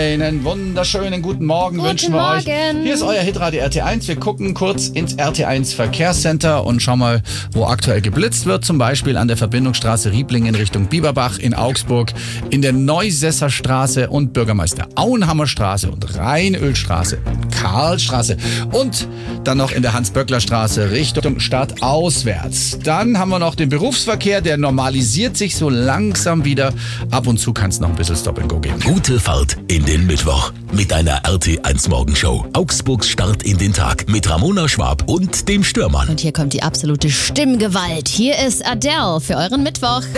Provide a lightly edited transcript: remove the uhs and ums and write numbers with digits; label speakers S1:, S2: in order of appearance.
S1: Einen wunderschönen guten Morgen wünschen wir euch. Hier ist euer Hitradio RT1. Wir gucken kurz ins RT1 Verkehrscenter und schauen mal, wo aktuell geblitzt wird. Zum Beispiel an der Verbindungsstraße Rieblingen Richtung Bieberbach in Augsburg, in der Neusesser Straße und Bürgermeister Auenhammer Straße und Rheinölstraße, Karlstraße und dann noch in der Hans-Böckler-Straße Richtung Stadt auswärts. Dann haben wir noch den Berufsverkehr, der normalisiert sich so langsam wieder. Ab und zu kann es noch ein bisschen Stop and Go geben.
S2: Gute Fahrt in den Mittwoch mit einer RT1 Morgenshow. Augsburgs Start in den Tag mit Ramona Schwab und dem Stürmann.
S3: Und hier kommt die absolute Stimmgewalt. Hier ist Adele für euren Mittwoch.